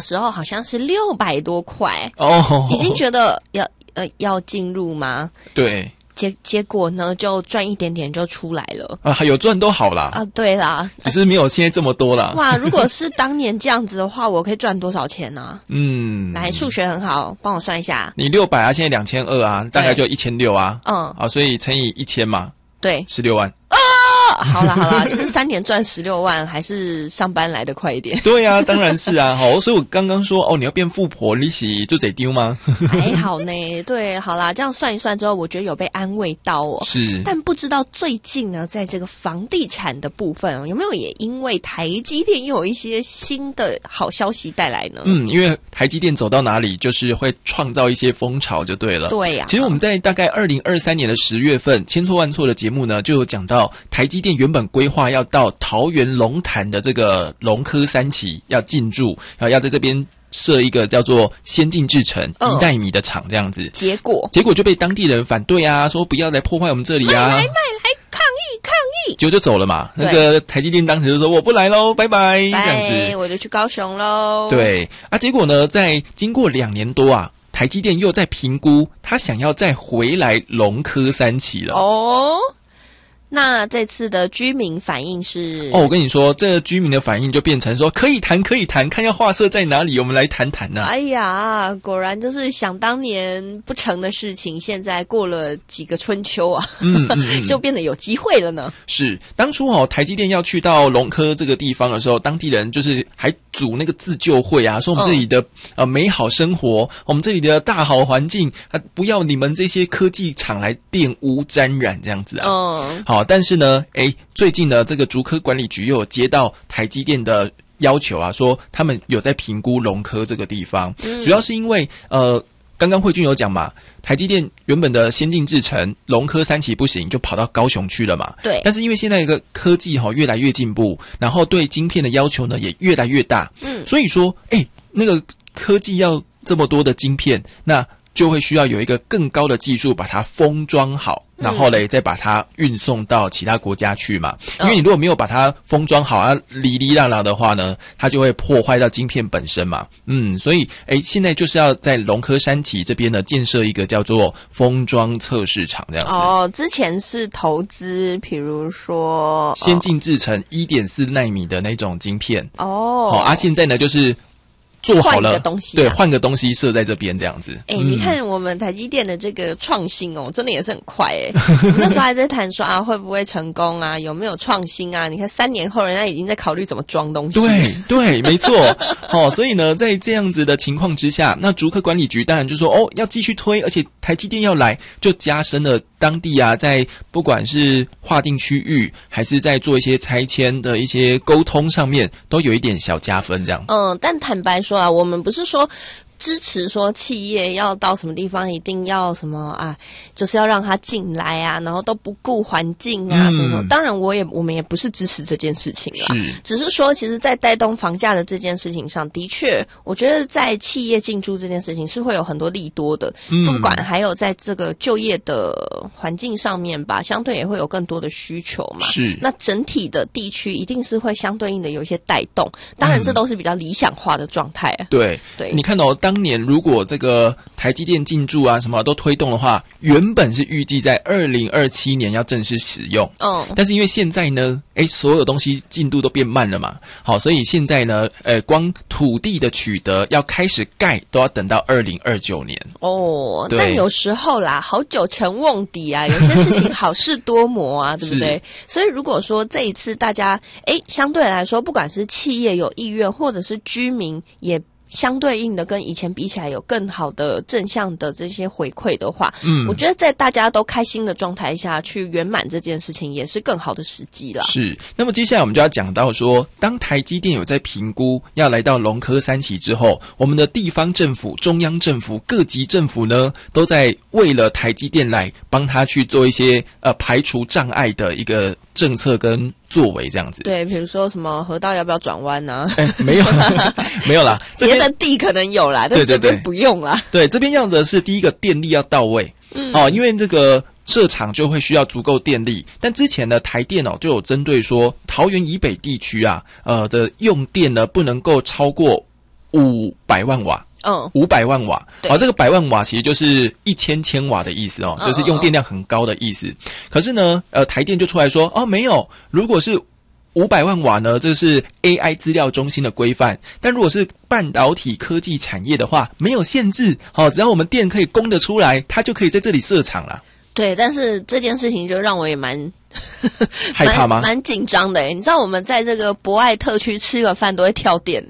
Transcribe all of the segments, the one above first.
时候好像是600多块哦， 已经觉得要进入吗？ 对。 结果呢，就赚一点点就出来了啊，有赚都好啦。 啊，对啦， 只是没有现在这么多啦。 哇，如果是当年这样子的话，我可以赚多少钱呢？来，数学很好，帮我算一下。 你600啊，现在2200啊，大概就1600啊。 啊， 所以乘以1000嘛， 对 ，16万。 好啦，其实3年赚16万，还是上班来得快一点。 对啊，当然是啊。好，所以我刚刚说你要变富婆，你是就得丢吗？ 还好呢，对，好啦，这样算一算之后，我觉得有被安慰到哦。 是， 但不知道最近呢，在这个房地产的部分有没有也因为台积电又有一些新的好消息带来呢？ 因为台积电走到哪里，就是会创造一些风潮，就对了。 对呀。 其实我们在大概2023年的10月份，千错万错的节目呢，就有讲到台积电原本规划要到桃园龙潭的这个龙科3期要进驻，要在这边设一个叫做先进制程1奈米的厂这样子。 结果就被当地人反对啊，说不要来破坏我们这里啊， 来抗议， 结果就走了嘛。那个台积电当时就说我不来咯，拜拜，这样子我就去高雄咯。 对啊，结果呢，在经过2年多啊，台积电又在评估他想要再回来龙科3期了。 那这次的居民反应是？ 我跟你说，这居民的反应就变成说可以谈，看要画设在哪里，我们来谈谈啊。 哎呀，果然就是想当年不成的事情，现在过了几个春秋啊，就变得有机会了呢。 是，当初台积电要去到龙科这个地方的时候，当地人就是还组那个自救会啊，说我们这里的美好生活，我们这里的大好环境不要你们这些科技厂来玷污沾染这样子啊。好。但是呢，最近呢，这个竹科管理局又有接到台积电的要求啊，说他们有在评估龙科这个地方，主要是因为刚刚慧君有讲嘛，台积电原本的先进制程龙科3期不行，就跑到高雄去了嘛。 对。 但是因为现在一个科技越来越进步，然后对晶片的要求呢也越来越大，所以说那个科技要这么多的晶片，那就会需要有一个更高的技术把它封装好，然后嘞再把它运送到其他国家去嘛。因为你如果没有把它封装好啊，哩哩啦啦的话呢，它就会破坏到晶片本身嘛。所以现在就是要在龙科3期这边呢建设一个叫做封装测试厂这样子。 之前是投资比如说先进制程 1.4 奈米的那种晶片。现在呢就是做好了，对，换个东西设在这边这样子。 你看我们台积电的这个创新真的也是很快我那时候还在谈说会不会成功啊，有没有创新啊？你看3年后人家已经在考虑怎么装东西。 对，没错。所以呢，在这样子的情况之下，那竹科管理局当然就说要继续推，而且台积电要来，就加深了当地啊，在不管是划定区域，还是在做一些拆迁的一些沟通上面，都有一点小加分这样。 但坦白说我们不是说支持说企业要到什么地方一定要什么就是要让他进来啊，然后都不顾环境啊什么。当然我们也不是支持这件事情啦，只是说其实在带动房价的这件事情上，的确我觉得在企业进驻这件事情是会有很多利多的，不管还有在这个就业的环境上面吧，相对也会有更多的需求嘛。那整体的地区一定是会相对应的有一些带动，当然这都是比较理想化的状态。对， 你看到当年如果这个台积电进驻啊什么都推动的话，原本是预计在2027年要正式使用。但是因为现在呢所有东西进度都变慢了嘛，好，所以现在呢光土地的取得要开始盖都要等到2029年。 但有时候啦，好久成瓮底啊，有些事情好事多磨啊对不对？所以如果说这一次大家相对来说，不管是企业有意愿，或者是居民也相对应的跟以前比起来有更好的正向的这些回馈的话，我觉得在大家都开心的状态下去圆满这件事情也是更好的时机啦。 那么接下来我们就要讲到说，当台积电有在评估要来到龙科3期之后，我们的地方政府、中央政府、各级政府呢，都在为了台积电来帮他去做一些排除障碍的一个政策跟作为这样子。 对，比如说什么河道要不要转弯啊？ 没有没有啦， 别的地可能有啦，但这边不用啦。 对，这边要的是第一个电力要到位。因为这个设厂就会需要足够电力，但之前呢台电就有针对说桃园以北地区啊的用电呢不能够超过 500万瓦。500万瓦，好，这个100万瓦其实就是1000千瓦的意思哦，就是用电量很高的意思。可是呢，台电就出来说，没有，如果是500万瓦呢，这是 AI 资料中心的规范，但如果是半导体科技产业的话，没有限制，好，只要我们电可以供得出来，它就可以在这里设厂了。 对，但是这件事情就让我也蛮害怕吗？ 蛮紧张的。你知道我们在这个博爱特区吃个饭都会跳电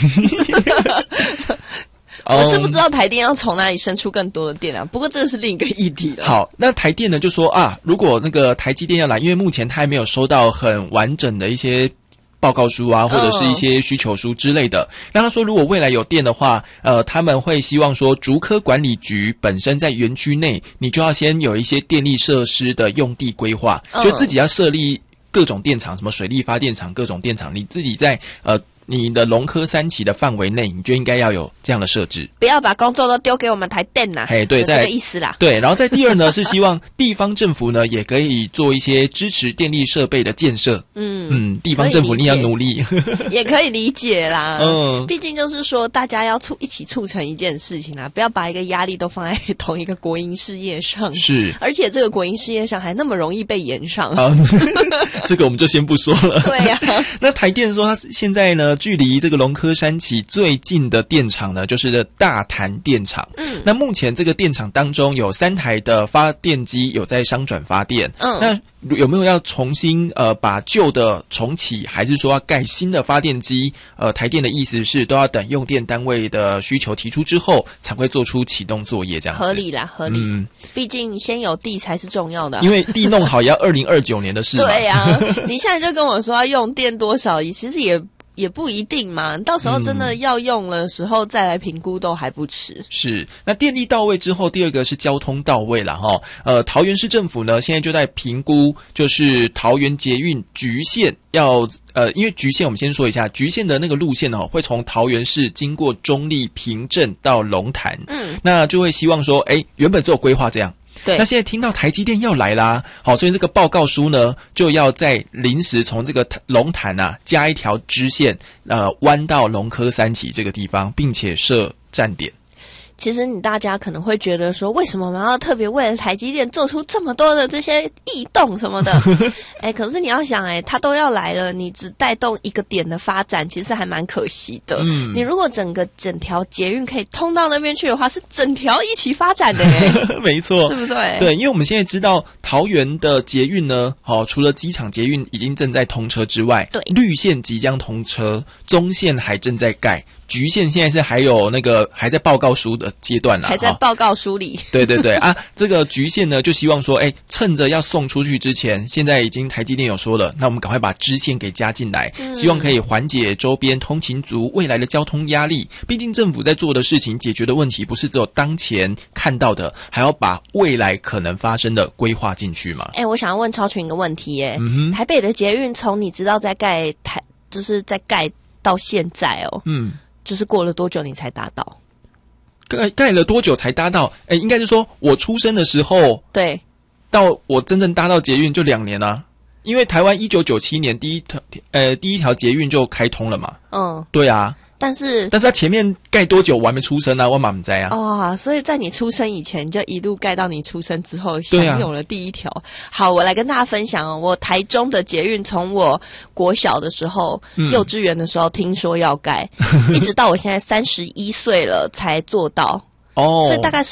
我是不知道台电要从哪里生出更多的电量，不过这是另一个议题了。 好，那台电呢就说如果那个台积电要来，因为目前它还没有收到很完整的一些报告书啊，或者是一些需求书之类的。那他说，如果未来有电的话，他们会希望说，竹科管理局本身在园区内，你就要先有一些电力设施的用地规划，就自己要设立各种电厂，什么水力发电厂、各种电厂，你自己在你的龙科3期的范围内，你就应该要有这样的设置， 不要把工作都丢给我们台电啦。 对， 这个意思啦。 对，然后在第二呢，是希望地方政府呢也可以做一些支持电力设备的建设。地方政府你要努力， 也可以理解啦。毕竟就是说大家要一起促成一件事情啦，不要把一个压力都放在同一个国营事业上。 是， 而且这个国营事业上还那么容易被延上。 这个我们就先不说了。 对呀。 那台电说，它现在呢，距离这个龙科3期最近的电厂呢，就是大潭电厂。那目前这个电厂当中有3台的发电机有在商转发电。那有没有要重新把旧的重启，还是说要盖新的发电机？台电的意思是都要等用电单位的需求提出之后，才会做出启动作业，这样子。 合理啦，合理。毕竟先有地才是重要的。 因为地弄好也要2029年的事嘛。 对呀，你现在就跟我说要用电多少，其实也不一定嘛，到时候真的要用的时候再来评估都还不迟。是， 那电力到位之后，第二个是交通到位啦齁。桃园市政府呢现在就在评估，就是桃园捷运橘线要因为橘线我们先说一下，橘线的那个路线会从桃园市经过中坜、平镇到龙潭。那就会希望说，原本只有规划这样。对，那现在听到台积电要来啦，好，所以这个报告书呢，就要在临时从这个龙潭加一条支线，弯到龙科3期这个地方，并且设站点。 其实大家可能会觉得说，为什么我们要特别为了台积电做出这么多的这些异动什么的？可是你要想，它都要来了，你只带动一个点的发展，其实还蛮可惜的。你如果整条捷运可以通到那边去的话，是整条一起发展的没错， 对不对？ 对，因为我们现在知道桃园的捷运呢，除了机场捷运已经正在通车之外，对，绿线即将通车，中线还正在盖。橘线现在是还有那个还在报告书的阶段啦， 还在报告书里。 对对对这个橘线呢，就希望说，趁着要送出去之前，现在已经台积电有说了，那我们赶快把支线给加进来，希望可以缓解周边通勤族未来的交通压力。毕竟政府在做的事情，解决的问题不是只有当前看到的，还要把未来可能发生的规划进去嘛。 我想要问超群一个问题台北的捷运从你知道在盖就是在盖到现在就是过了多久你才达到？ 盖了多久才达到？应该是说我出生的时候，对，到我真正搭到捷运就2年啊。因为台湾1997年第一条捷运就开通了嘛。对啊。但是它前面盖多久我还没出生啊，我嘛不知啊。 所以在你出生以前，你就一路盖到你出生之后，享有了第一条。好，我来跟大家分享我台中的捷运，从我国小的时候、幼稚园的时候听说要盖，一直到我现在31岁了才做到。所以大概是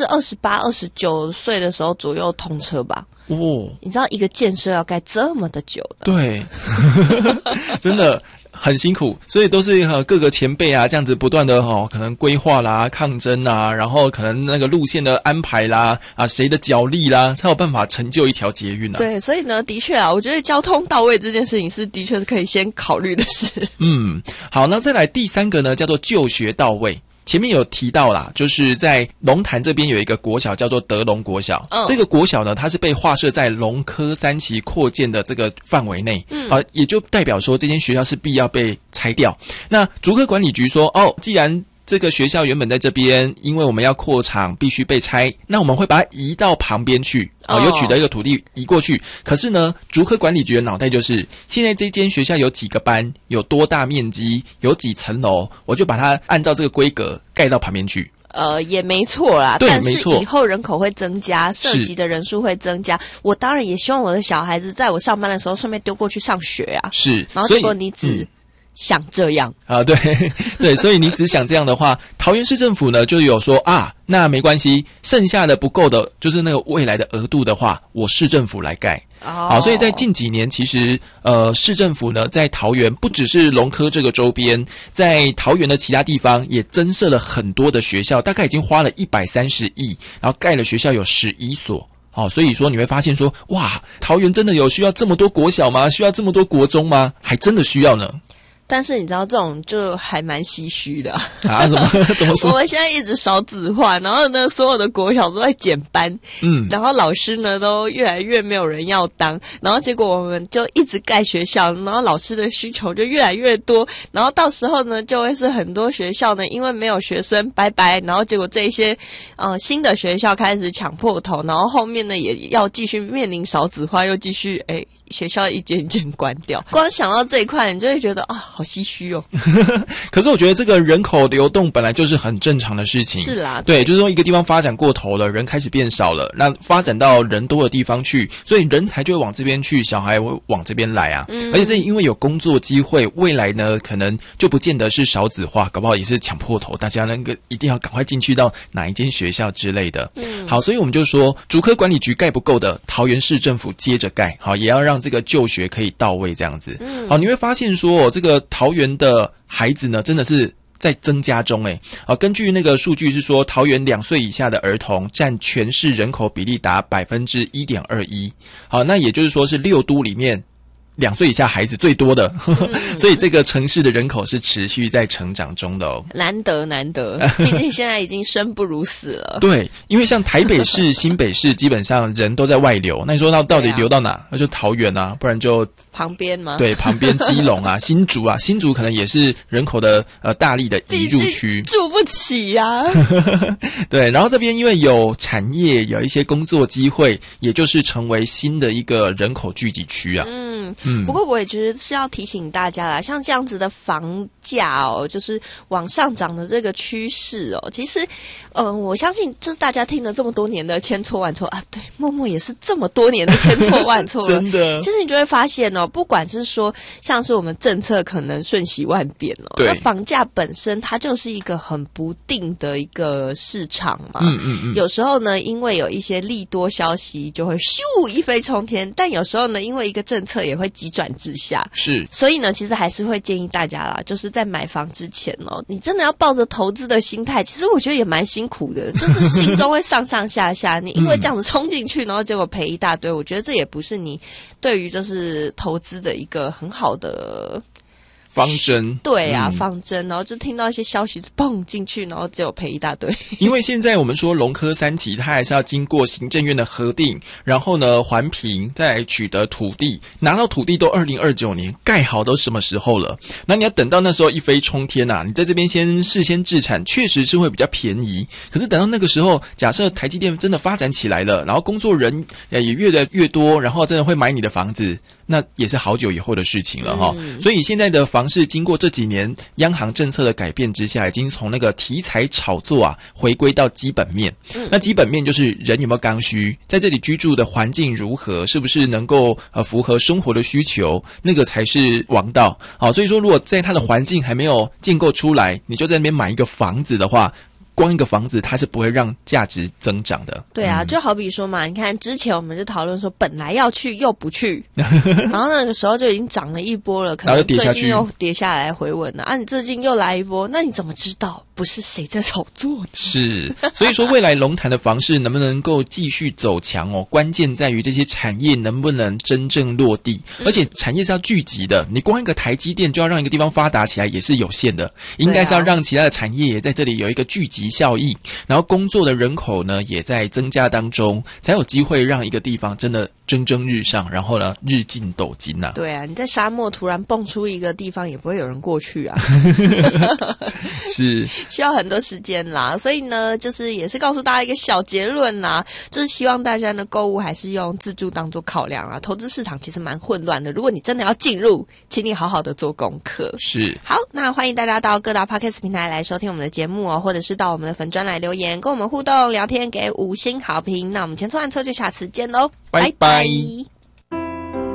28、29岁的时候左右通车吧。你知道一个建设要盖这么的久的？对， 真的。很辛苦，所以都是各个前辈这样子不断的可能规划啦、抗争啦，然后可能那个路线的安排啦谁的角力啦，才有办法成就一条捷运对，所以呢，的确我觉得交通到位这件事情是的确是可以先考虑的事。 好，那再来第3个呢，叫做就学到位。前面有提到啦，就是在龙潭这边有一个国小叫做德隆国小，这个国小呢，它是被划设在龙科3期扩建的这个范围内，也就代表说这间学校是必要被拆掉。那竹科管理局说，既然这个学校原本在这边，因为我们要扩厂必须被拆，那我们会把它移到旁边去，有取得一个土地移过去。可是呢，竹科管理局的脑袋就是现在这间学校有几个班，有多大面积，有几层楼，我就把它按照这个规格盖到旁边去。 也没错啦， 对， 但是没错， 以后人口会增加，涉及的人数会增加，我当然也希望我的小孩子在我上班的时候顺便丢过去上学啊。 是， 然后结果你只想这样啊，对对，所以你只想这样的话，桃园市政府呢就有说啊，那没关系，剩下的不够的，就是那个未来的额度的话，我市政府来盖。好，所以在近几年，其实市政府呢在桃园不只是龙科这个周边，在桃园的其他地方也增设了很多的学校，大概已经花了130亿，然后盖了学校有11所。好，所以说你会发现说，哇，桃园真的有需要这么多国小吗？需要这么多国中吗？还真的需要呢。 但是你知道这种就还蛮唏嘘的啊？怎么说？ 我们现在一直少子化，然后呢，所有的国小都在减班，然后老师呢都越来越没有人要当，然后结果我们就一直盖学校，然后老师的需求就越来越多，然后到时候呢就会是很多学校呢因为没有学生拜拜，然后结果这一些新的学校开始抢破头，然后后面呢也要继续面临少子化，又继续学校一间一间关掉。光想到这一块，你就会觉得啊。好唏嘘哦。 可是我觉得这个人口流动本来就是很正常的事情。 是啦， 对，就是说一个地方发展过头了，人开始变少了，那发展到人多的地方去，所以人才就会往这边去，小孩会往这边来啊。而且这因为有工作机会，未来呢可能就不见得是少子化，搞不好也是抢破头，大家那个一定要赶快进去到哪一间学校之类的。好，所以我们就说竹科管理局盖不够的，桃园市政府接着盖，好，也要让这个就学可以到位这样子。好，你会发现说这个桃园的孩子呢，真的是在增加中根据那个数据是说，桃园2岁以下的儿童占全市人口比例达 1.21%。好，那也就是说是6都里面2岁以下孩子最多的，所以这个城市的人口是持续在成长中的哦。 难得，毕竟现在已经生不如死了。 对，因为像台北市、新北市基本上人都在外流，那你说到底流到哪？那就桃园啊，不然就旁边吗？ 对，旁边基隆啊、新竹啊，新竹可能也是人口的大力的移入区， 住不起呀。 对，然后这边因为有产业，有一些工作机会，也就是成为新的一个人口聚集区啊。 不过我也觉得是要提醒大家啦，像这样子的房价就是往上涨的这个趋势其实我相信就是大家听了这么多年的千错万错啊，对，默默也是这么多年的千错万错了。 真的， 其实你就会发现不管是说像是我们政策可能瞬息万变那房价本身它就是一个很不定的一个市场嘛。有时候呢，因为有一些利多消息就会咻一飞冲天，但有时候呢，因为一个政策也会急转直下。 是， 所以呢，其实还是会建议大家啦，就是在买房之前你真的要抱着投资的心态，其实我觉得也蛮辛苦的，就是心中会上上下下。你因为这样子冲进去，然后结果赔一大堆，我觉得这也不是你对于就是投资的一个很好的方针。 对啊，方针。然后就听到一些消息蹦进去，然后只有赔一大堆。 因为现在我们说龙科3期，它还是要经过行政院的核定，然后呢环评，再来取得土地，拿到土地都2029年，盖好都什么时候了？那你要等到那时候一飞冲天啊！你在这边事先置产，确实是会比较便宜。可是等到那个时候，假设台积电真的发展起来了，然后工作人也越来越多，然后真的会买你的房子，那也是好久以后的事情了哈。所以现在的房市经过这几年央行政策的改变之下，已经从那个题材炒作回归到基本面。那基本面就是人有没有刚需，在这里居住的环境如何，是不是能够符合生活的需求，那个才是王道。好，所以说如果在它的环境还没有建构出来，你就在那边买一个房子的话，光一个房子它是不会让价值增长的。 对啊，就好比说嘛，你看之前我们就讨论说本来要去又不去，然后那个时候就已经涨了一波了，可能最近又跌下来回稳了你最近又来一波，那你怎么知道不是谁在炒作呢？ 是，所以说未来龙潭的房市能不能够继续走强关键在于这些产业能不能真正落地，而且产业是要聚集的，你光一个台积电就要让一个地方发达起来也是有限的，应该是要让其他的产业也在这里有一个聚集效益，然后工作的人口呢也在增加当中，才有机会让一个地方真的蒸蒸日上，然后呢日进斗金啊。 对啊，你在沙漠突然蹦出一个地方，也不会有人过去啊。 是需要很多时间啦，所以呢，就是也是告诉大家一个小结论啦，就是希望大家呢购物还是用自助当做考量啊。投资市场其实蛮混乱的，如果你真的要进入，请你好好的做功课。 是， 好，那欢迎大家到各大 Podcast 平台来收听我们的节目哦，或者是到我们的粉专来留言，跟我们互动聊天，给5星好评。那我们钱错暗错就下次见喽， 拜拜。